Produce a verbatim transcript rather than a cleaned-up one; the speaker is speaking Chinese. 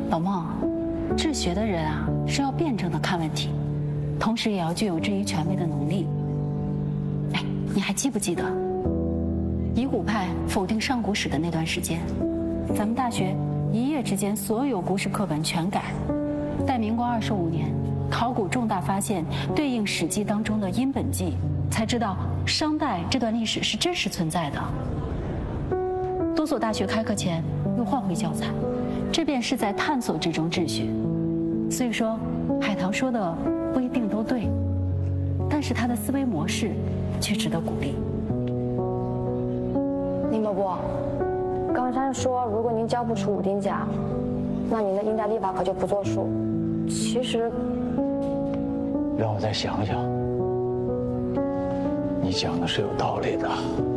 老孟，治学的人啊是要辩证的看问题，同时也要具有质疑权威的能力。哎，你还记不记得遗古派否定上古史的那段时间，咱们大学一夜之间所有古史课本全改，待民国二十五年，考古重大发现对应《史记》当中的殷本纪，才知道商代这段历史是真实存在的。多所大学开课前又换回教材，这便是在探索之中治学。所以说，海棠说的不一定都对，但是他的思维模式却值得鼓励。 宁伯伯，冈山说，如果您教不出武丁甲，那您的应代历法可就不作数。其实， 让我再想想。你讲的是有道理的。